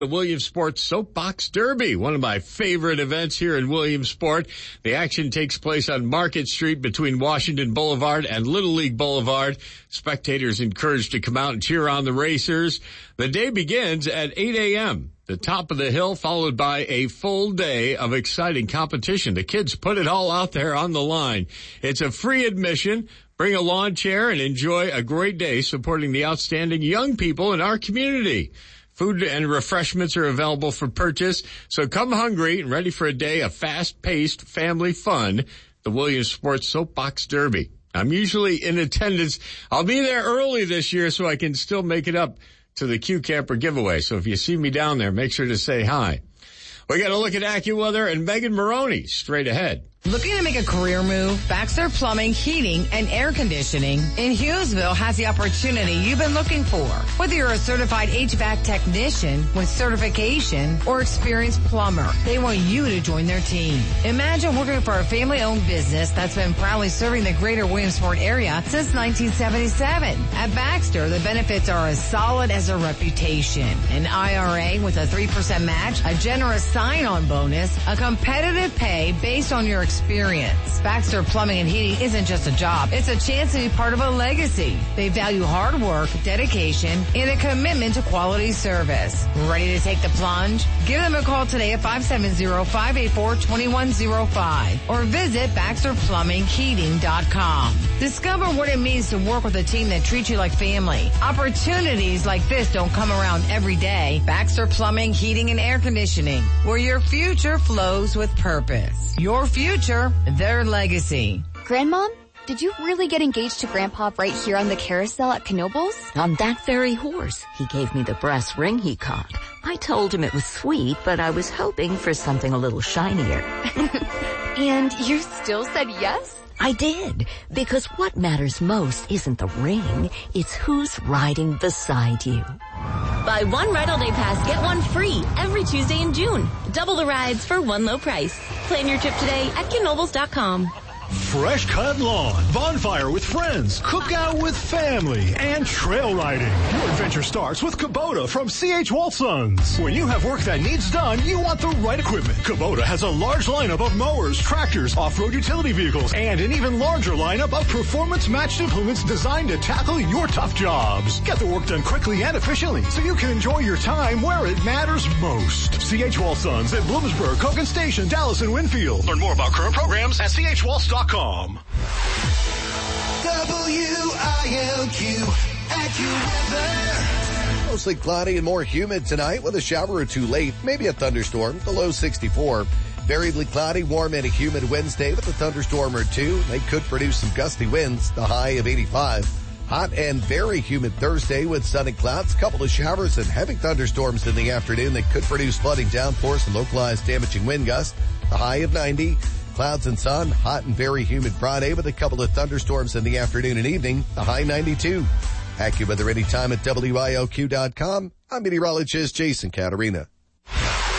The Williamsport Soapbox Derby, one of my favorite events here in Williamsport. The action takes place on Market Street between Washington Boulevard and Little League Boulevard. Spectators encouraged to come out and cheer on the racers. The day begins at 8 a.m. The top of the hill, followed by a full day of exciting competition. The kids put it all out there on the line. It's a free admission. Bring a lawn chair and enjoy a great day supporting the outstanding young people in our community. Food and refreshments are available for purchase, so come hungry and ready for a day of fast-paced family fun, the Williamsport Soapbox Derby. I'm usually in attendance. I'll be there early this year so I can still make it up to the Q Camper giveaway. So if you see me down there, make sure to say hi. We got to look at AccuWeather and Megan Maroney straight ahead. Looking to make a career move? Baxter Plumbing, Heating, and Air Conditioning in Hughesville has the opportunity you've been looking for. Whether you're a certified HVAC technician with certification or experienced plumber, they want you to join their team. Imagine working for a family-owned business that's been proudly serving the greater Williamsport area since 1977. At Baxter, the benefits are as solid as a reputation. An IRA with a 3% match, a generous sign-on bonus, a competitive pay based on your experience. Baxter Plumbing and Heating isn't just a job. It's a chance to be part of a legacy. They value hard work, dedication, and a commitment to quality service. Ready to take the plunge? Give them a call today at 570-584-2105 or visit BaxterPlumbingHeating.com. Discover what it means to work with a team that treats you like family. Opportunities like this don't come around every day. Baxter Plumbing, Heating, and Air Conditioning, where your future flows with purpose. Your future, their legacy. Grandmom, did you really get engaged to Grandpa right here on the carousel at Knoebels? On that very horse. He gave me the brass ring he caught. I told him it was sweet, but I was hoping for something a little shinier. And you still said yes? I did, because what matters most isn't the ring, it's who's riding beside you. Buy one Ride All Day Pass, get one free every Tuesday in June. Double the rides for one low price. Plan your trip today at Knoebels.com. Fresh cut lawn, bonfire with friends, cookout with family, and trail riding. Your adventure starts with Kubota from C.H. Walsons. When you have work that needs done, you want the right equipment. Kubota has a large lineup of mowers, tractors, off-road utility vehicles, and an even larger lineup of performance-matched implements designed to tackle your tough jobs. Get the work done quickly and efficiently so you can enjoy your time where it matters most. C.H. Walsons at Bloomsburg, Cogan Station, Dallas, and Winfield. Learn more about current programs at chwalls.com. WILQ AccuWeather. Mostly cloudy and more humid tonight with a shower or two late, maybe a thunderstorm, the low 64. Variably cloudy, warm and humid Wednesday with a thunderstorm or two. They could produce some gusty winds, the high of 85. Hot and very humid Thursday with sun and clouds, couple of showers and heavy thunderstorms in the afternoon that could produce flooding downpours and localized damaging wind gusts, the high of 90. Clouds and sun, hot and very humid Friday with a couple of thunderstorms in the afternoon and evening, the high 92. AccuWeather anytime at WILQ.com. I'm meteorologist Jason Caterina.